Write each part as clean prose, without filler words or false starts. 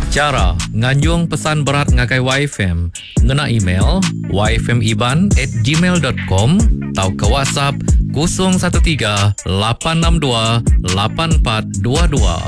Cara nganjung pesan berat ngagai YFM, ngena email yfmiban@gmail.com atau ke WhatsApp 013 862 8422.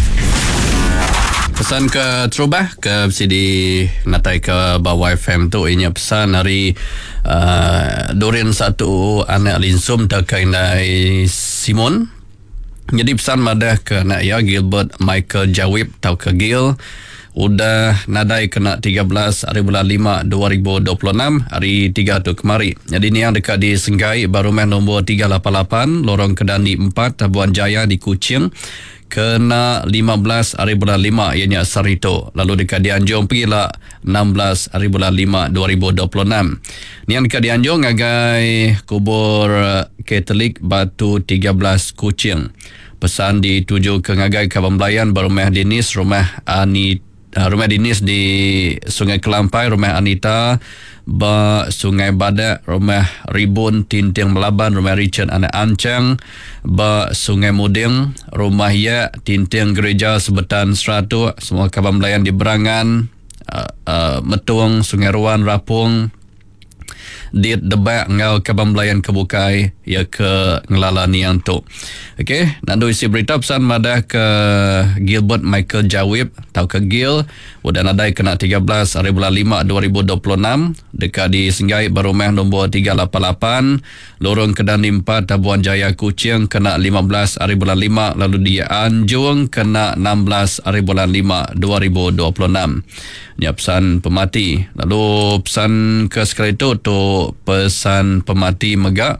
Pesan ke terubah ke CD natai ke bawah FM tu ini pesan hari Dorin satu anak linsum terkait dari Simon. Jadi pesan madah ke anak ya Gilbert Michael Jawib tau ke Gil udah nadai kena 13 hari bulan 5 2026 hari 3 tu kemari. Jadi ni yang dekat di Senggai baru main nombor 388 lorong Kedani 4 Tabuan Jaya di Kuching kena 15 hari bulan 5 ianya Sarito. Lalu dekat di Anjong pergilah 16 hari bulan 5 2026. Ni yang dekat di Anjong ngagai kubur Katolik Batu 13 Kuching. Pesan dituju ke ngagai Kaban Belayan Rumah Dinis Rumah Dinis di Sungai Kelampai, Rumah Anita Sungai Badak, Rumah Ribun Tinting Melaban, Rumah Richard Anak Ancang Sungai Muding, Rumah Ya Tinting Gereja Sebetan Seratu, semua Kaban Belayan di Berangan, Metung, Sungai Ruan, Rapung di Debak ngau Kaban Belayan Kebukai ya ke ngelala ni yang tu. Okey, nandu isi berita pesan madah ke Gilbert Michael Jawib tau ke Gil udah nadai kena 13 hari bulan 5 2026 dekat di Senggai Barumah nombor 388 lorong Kedani 4 Tabuan Jaya Kuching kena 15 hari bulan 5 lalu di Anjung kena 16 hari bulan 5 2026. Ni pesan pemati. Lalu pesan ke sekali tu pesan pemati megak.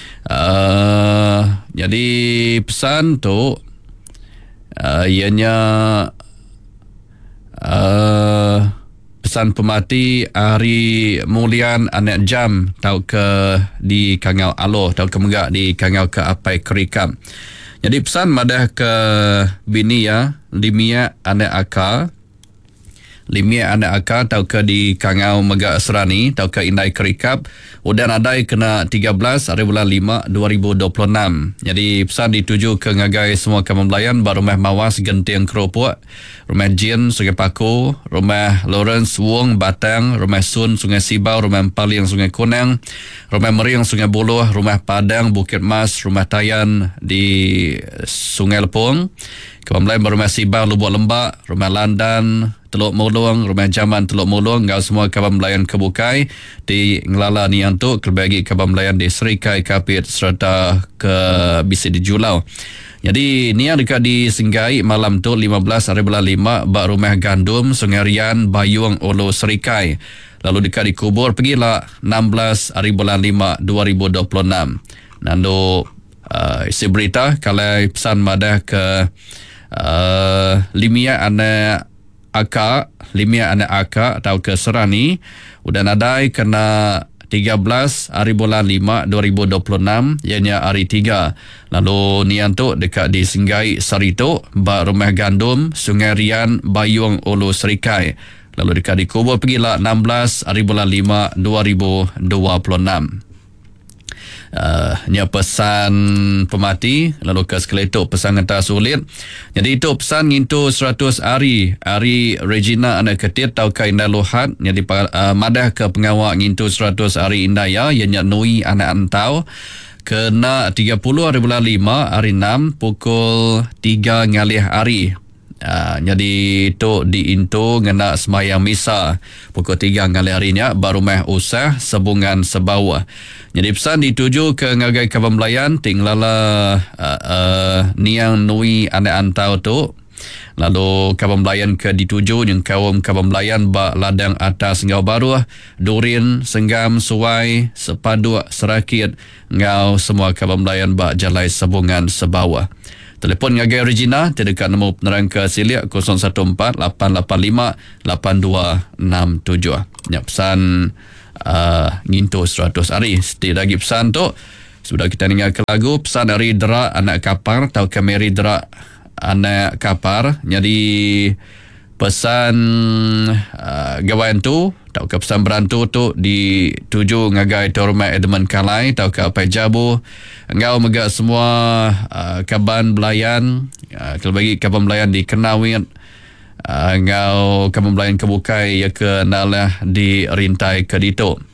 Jadi pesan tu ianya pesan pemati Hari Mulian Anak Jam tau ke di Kangau Aloh tau ke megak di Kangau ke Apai Kerikam. Jadi pesan madah ke bini ya Limia Anak Aka tau ke di Kangau Megak Serani tau ke Indai Kerikap udah nadai kena 13 hari bulan 5 2026. Jadi pesan dituju ke ngagai semua Kaban Belayan Rumah Mawas Genting Keropok, Rumah Jin Sungai Paku, Rumah Lawrence Wong Batang, Rumah Sun Sungai Sibau, Rumah Paling Sungai Kunang, Rumah Mering Sungai Buloh, Rumah Padang Bukit Mas, Rumah Tayan di Sungai Lepong, Kaban Belayan Rumah Sibau Lubuk Lembak, Rumah Landan Teluk Molong, Rumah Jaman Teluk Molong, ngau semua Kaban Belayan Kebukai di ngelala ni yang tu kelebagi Kaban Belayan di Serikai Kapit serta ke Bisi di Julau. Jadi ni yang dekat di Senggai malam tu 15 hari bulan 5 bak Rumah Gandum Sungai Rian Bayung Ulu Serikai. Lalu dekat di kubur pergilah 16 hari bulan 5 2026. Nandu isi berita kalau pesan madah ke Limia Anak Aka atau ke Serani udah nadai kena 13 hari bulan 5 2026 ianya hari 3. Lalu ni tu dekat di Senggai Sarito bak Rumah Gandum Sungai Rian Bayung Ulu Serikai. Lalu dekat di kubur pergilah 16 hari bulan 5 2026. Ni pesan pemati. Lalu ke sekali tu pesan ngata sulit. Jadi itu pesan ngintu 100 hari Regina anak ketit tau ka Indah Lohat. Jadi madah ke pengawak ngintu 100 hari Indah ya ianya Nui anak antau kena 30 hari bulan 5 hari 6 pukul 3 ngalih hari. Jadi itu diintu ngena semayang misa pukul 3 ngali harinya baru meh usah sebungan sebawah. Jadi pesan dituju ke ngagai Kaban Belayan tinglala niang nui anak antau tu. Lalu Kaban Belayan ke dituju yang kaum Kaban Belayan bak ladang atas ngau baru Durin Senggam Suai Sepaduk Serakit ngau semua Kaban Belayan bak jalai sebungan sebawah. Telefon ngagai Regina terdekat nombor penerang ke Siliak 014-885-8267. Ya pesan ngintu 100 hari. Setiap lagi pesan tu sudah kita dengar ke lagu pesan dari Derak Anak Kapar atau ke Mary Derak Anak Kapar. Jadi pesan gawaian tu tau ke pesan berantu tu dituju ngagai Torma Edmund Kalai tau ke Apai Jabu ngau megak semua Kaban Belayan kalau bagi Kaban Belayan di Kenawit ngau kamu belayan kebukai ya ke nalah di rintai ke dito.